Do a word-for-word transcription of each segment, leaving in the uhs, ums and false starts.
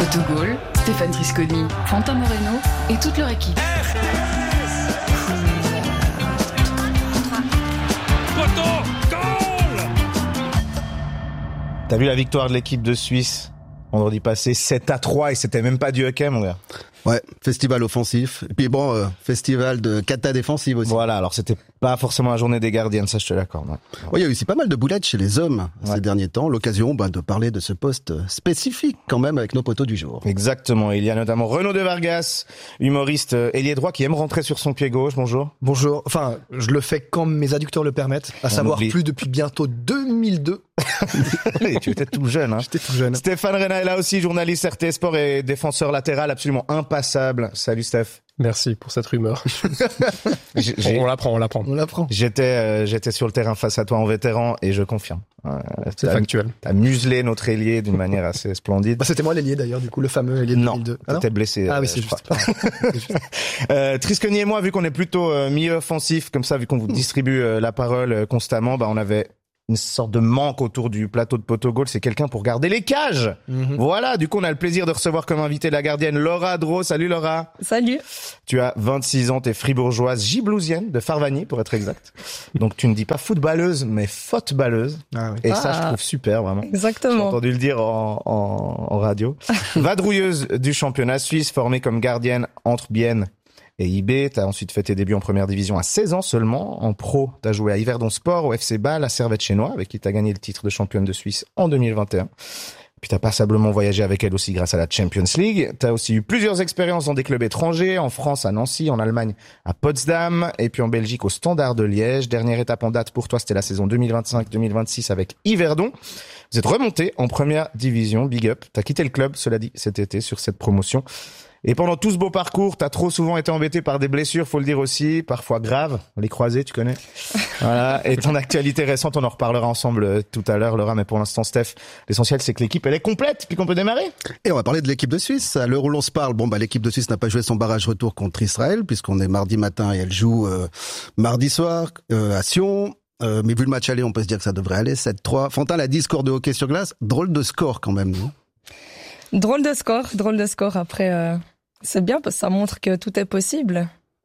Photogol, Stéphane Trisconi, Quentin Moreno et toute leur équipe. T'as vu la victoire de l'équipe de Suisse vendredi passé, sept à trois, et c'était même pas du hockey, mon gars. Ouais, festival offensif. Et puis bon, euh, festival de kata défensive aussi. Voilà, alors c'était pas forcément la journée des gardiennes, ça je te l'accorde. Ouais, ouais, il y a eu aussi pas mal de boulettes chez les hommes ouais. ces derniers temps. L'occasion bah, de parler de ce poste spécifique quand même avec nos poteaux du jour. Exactement, il y a notamment Renaud de Vargas, humoriste ailier droit qui aime rentrer sur son pied gauche. Bonjour. Bonjour, enfin je le fais quand mes adducteurs le permettent, à On savoir oublie. plus depuis bientôt deux mille deux. Tu étais tout jeune. Hein. J'étais tout jeune. Stéphane Rena est là aussi, journaliste R T S Sport et défenseur latéral absolument impassable. Salut Steph. Merci pour cette rumeur. j'ai, j'ai, on l'apprend, on l'apprend. On l'apprend. J'étais, euh, j'étais sur le terrain face à toi en vétéran et je confirme. Euh, C'est t'as, factuel. T'as muselé notre ailier d'une manière assez splendide. Bah, c'était moi l'ailier d'ailleurs, du coup, le fameux ailier de non, deux mille deux. Ah non, t'étais blessé. Ah euh, oui, c'est juste. c'est juste. euh, Trisconi et moi, vu qu'on est plutôt euh, milieu offensif, comme ça, vu qu'on vous distribue euh, la parole euh, constamment, bah on avait une sorte de manque autour du plateau de Photogol, c'est quelqu'un pour garder les cages. Mm-hmm. Voilà, du coup, on a le plaisir de recevoir comme invité la gardienne Laura Dro. Salut Laura. Salut. Tu as vingt-six ans, t'es fribourgeoise, giblousienne de Farvagny pour être exact. Donc tu ne dis pas footballeuse, mais footballeuse. Ah oui. Et ah. ça, je trouve super, vraiment. Exactement. J'ai entendu le dire en, en, en radio. Vadrouilleuse du championnat suisse, formée comme gardienne entre Bienne et I B, t'as ensuite fait tes débuts en première division à seize ans seulement. En pro, t'as joué à Yverdon Sport, au F C Bâle, à Servette-Chénois, avec qui t'as gagné le titre de championne de Suisse en deux mille vingt et un. Puis t'as passablement voyagé avec elle aussi grâce à la Champions League. T'as aussi eu plusieurs expériences dans des clubs étrangers, en France à Nancy, en Allemagne à Potsdam, et puis en Belgique au Standard de Liège. Dernière étape en date pour toi, c'était la saison deux mille vingt-cinq deux mille vingt-six avec Yverdon. Vous êtes remonté en première division, big up. T'as quitté le club, cela dit, cet été sur cette promotion. Et pendant tout ce beau parcours, t'as trop souvent été embêté par des blessures, faut le dire aussi, parfois graves. Les croisés, tu connais. Voilà. Et ton actualité récente, on en reparlera ensemble tout à l'heure, Laura. Mais pour l'instant, Steph, l'essentiel, c'est que l'équipe, elle est complète, puis qu'on peut démarrer. Et on va parler de l'équipe de Suisse. À l'heure où l'on se parle, bon, bah, l'équipe de Suisse n'a pas joué son barrage retour contre Israël, puisqu'on est mardi matin et elle joue euh, mardi soir euh, à Sion. Euh, mais vu le match aller, on peut se dire que ça devrait aller. sept trois. Fantin l'a dit, score de hockey sur glace. Drôle de score quand même, non? Drôle de score, drôle de score. Après, euh, c'est bien parce que ça montre que tout est possible.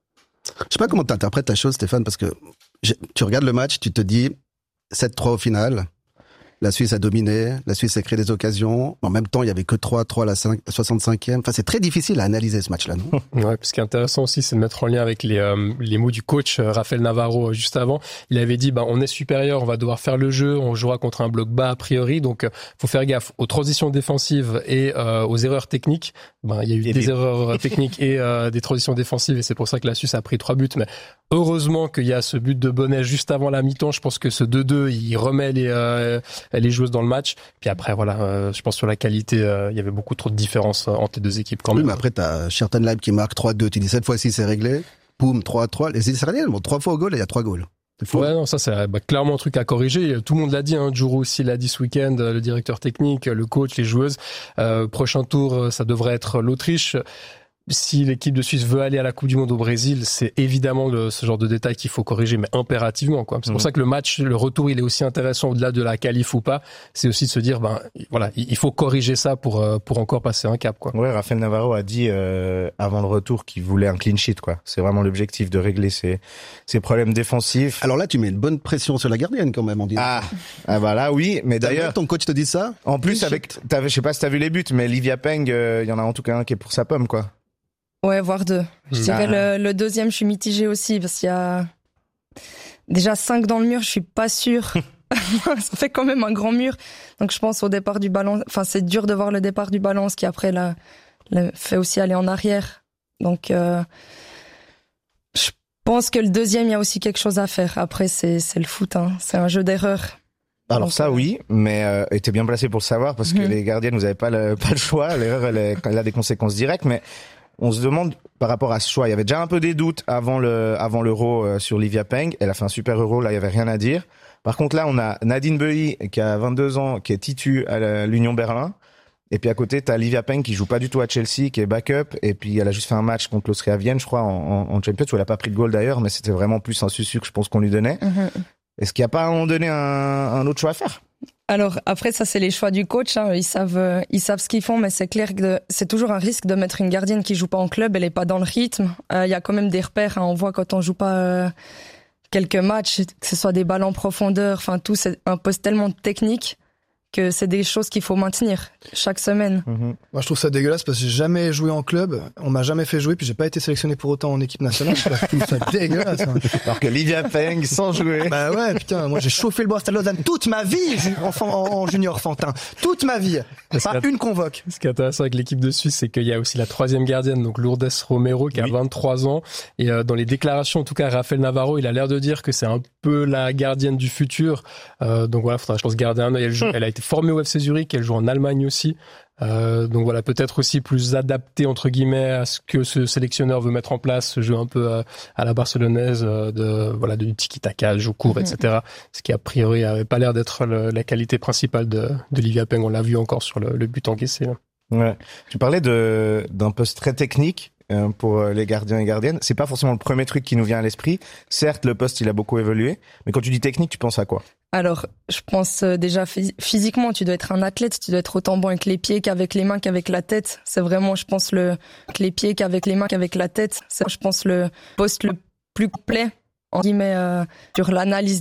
Je sais pas comment t'interprètes ta chose, Stéphane, parce que tu regardes le match, tu te dis sept trois au final. La Suisse a dominé, la Suisse a créé des occasions. En même temps, il y avait que trois trois à la soixante-cinquième. Enfin, c'est très difficile à analyser ce match-là, non? Ouais, ce qui est intéressant aussi, c'est de mettre en lien avec les euh, les mots du coach euh, Raphaël Navarro euh, juste avant. Il avait dit, bah, on est supérieur, on va devoir faire le jeu, on jouera contre un bloc bas a priori, donc euh, faut faire gaffe aux transitions défensives et euh, aux erreurs techniques. Ben, il y a eu et des puis... erreurs techniques et euh, des transitions défensives, et c'est pour ça que la Suisse a pris trois buts. Mais heureusement qu'il y a ce but de Bonnet juste avant la mi-temps. Je pense que ce deux deux, il remet les euh, les joueuses dans le match. Puis après, voilà, euh, je pense sur la qualité, euh, il y avait beaucoup trop de différences euh, entre les deux équipes quand oui, même. Mais après, t'as Schertenleib qui marque trois deux. Tu dis cette fois-ci, c'est réglé. Boum, trois trois. Les Israéliens, bon, trois fois au goal et il y a trois goals. Ouais, non, ça c'est bah, clairement un truc à corriger. Tout le monde l'a dit, hein. Djourou aussi l'a dit ce week-end, le directeur technique, le coach, les joueuses. Euh, prochain tour, ça devrait être l'Autriche. Si l'équipe de Suisse veut aller à la Coupe du Monde au Brésil, c'est évidemment le, ce genre de détail qu'il faut corriger, mais impérativement, quoi. C'est pour mmh. ça que le match, le retour, il est aussi intéressant au-delà de la qualif ou pas. C'est aussi de se dire, ben, voilà, il faut corriger ça pour, pour encore passer un cap, quoi. Ouais, Raphaël Navarro a dit, euh, avant le retour qu'il voulait un clean sheet, quoi. C'est vraiment l'objectif de régler ses, ses problèmes défensifs. Alors là, tu mets une bonne pression sur la gardienne, quand même, on dit. Ah, ah voilà, oui, mais T'as d'ailleurs. Ton coach te dit ça? En plus, avec, t'avais, je sais pas si t'as vu les buts, mais Livia Peng, il euh, y en a en tout cas un qui est pour sa pomme, quoi. Ouais, voire deux. Je dirais ah. le, le deuxième, je suis mitigée aussi, parce qu'il y a déjà cinq dans le mur, je suis pas sûre. Ça fait quand même un grand mur. Donc je pense au départ du ballon, enfin c'est dur de voir le départ du ballon, ce qui après l'a, l'a fait aussi aller en arrière. Donc euh, je pense que le deuxième, il y a aussi quelque chose à faire. Après, c'est, c'est le foot, hein. C'est un jeu d'erreur. Alors Donc, ça oui, mais euh, t'es bien placé pour le savoir, parce que mmh. les gardiennes, vous avez pas le, pas le choix. L'erreur, elle, est, elle a des conséquences directes, mais on se demande par rapport à ce choix. Il y avait déjà un peu des doutes avant le avant l'Euro euh, sur Livia Peng. Elle a fait un super Euro, là il y avait rien à dire. Par contre là on a Nadine Beuilly qui a vingt-deux ans, qui est titu à l'Union Berlin. Et puis à côté t'as Livia Peng qui joue pas du tout à Chelsea, qui est backup. Et puis elle a juste fait un match contre l'Austria Vienne, je crois, en, en, en Champions, où elle a pas pris de goal d'ailleurs, mais c'était vraiment plus un sucre que je pense qu'on lui donnait. Mm-hmm. Est-ce qu'il y a pas à un moment donné un, un autre choix à faire? Alors après ça c'est les choix du coach, hein. ils savent euh, ils savent ce qu'ils font, mais c'est clair que de, c'est toujours un risque de mettre une gardienne qui joue pas en club, elle est pas dans le rythme. Il euh, y a quand même des repères, hein. On voit quand on joue pas euh, quelques matchs, que ce soit des balles en profondeur, enfin tout, c'est un poste tellement technique que c'est des choses qu'il faut maintenir chaque semaine. Mmh. Moi, je trouve ça dégueulasse parce que j'ai jamais joué en club, on m'a jamais fait jouer, puis j'ai pas été sélectionné pour autant en équipe nationale. Je trouve ça dégueulasse. Hein. Alors que Livia Peng, sans jouer. Bah ouais, putain, moi j'ai chauffé le bois à Stade Lausanne toute ma vie en, en, en junior Fantin. Toute ma vie. Pas une convoque. Ce qui est intéressant avec l'équipe de Suisse, c'est qu'il y a aussi la troisième gardienne, donc Lourdes Romero, qui oui. a vingt-trois ans. Et euh, dans les déclarations, en tout cas, Rafael Navarro, il a l'air de dire que c'est un peu la gardienne du futur. Euh, donc voilà, faudra, je pense, garder un œil. Elle, joue, elle a été formée au F C Zurich, elle joue en Allemagne aussi. Euh, donc voilà, peut-être aussi plus adapté entre guillemets à ce que ce sélectionneur veut mettre en place, ce jeu un peu à, à la barcelonaise euh, de voilà du tiki-taka, jeu court, mmh. et cetera. Ce qui a priori avait pas l'air d'être le, la qualité principale de, de Livia Peng. On l'a vu encore sur le, le but encaissé. Ouais. Tu parlais de d'un poste très technique euh, pour les gardiens et gardiennes. C'est pas forcément le premier truc qui nous vient à l'esprit. Certes, le poste il a beaucoup évolué, mais quand tu dis technique, tu penses à quoi? Alors, je pense déjà physiquement, tu dois être un athlète, tu dois être autant bon avec les pieds qu'avec les mains qu'avec la tête. C'est vraiment, je pense, le les pieds qu'avec les mains qu'avec la tête. C'est, je pense, le poste le plus complet en guillemets euh, sur l'analyse